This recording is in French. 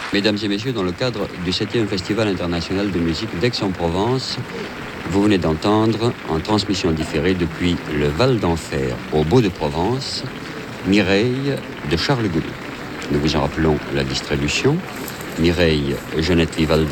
Mesdames et messieurs, dans le cadre du 7e Festival international de musique d'Aix-en-Provence, vous venez d'entendre, en transmission différée depuis le Val d'Enfer au Beau-de-Provence, Mireille de Charles Goudou. Nous vous en rappelons la distribution. Mireille Jeanette Vivalda